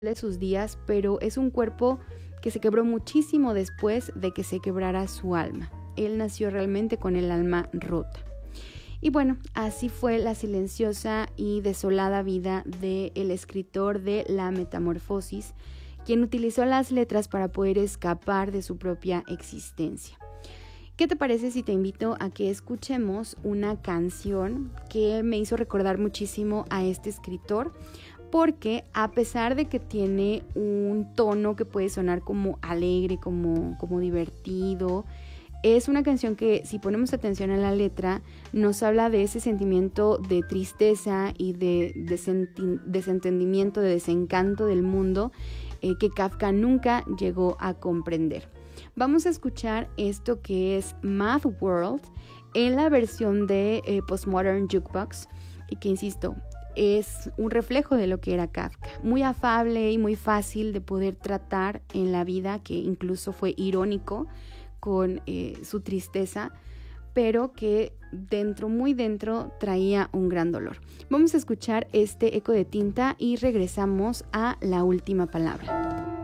de sus días, pero es un cuerpo que se quebró muchísimo después de que se quebrara su alma. Él nació realmente con el alma rota. Y bueno, así fue la silenciosa y desolada vida del escritor de La Metamorfosis, quien utilizó las letras para poder escapar de su propia existencia. ¿Qué te parece si te invito a que escuchemos una canción que me hizo recordar muchísimo a este escritor? Porque a pesar de que tiene un tono que puede sonar como alegre, como divertido, es una canción que, si ponemos atención a la letra, nos habla de ese sentimiento de tristeza y de desentendimiento, de desencanto del mundo que Kafka nunca llegó a comprender. Vamos a escuchar esto que es Mad World en la versión de Postmodern Jukebox, y que, insisto, es un reflejo de lo que era Kafka, muy afable y muy fácil de poder tratar en la vida, que incluso fue irónico con su tristeza, pero que muy dentro traía un gran dolor. Vamos a escuchar este Eco de Tinta y regresamos a La Última Palabra.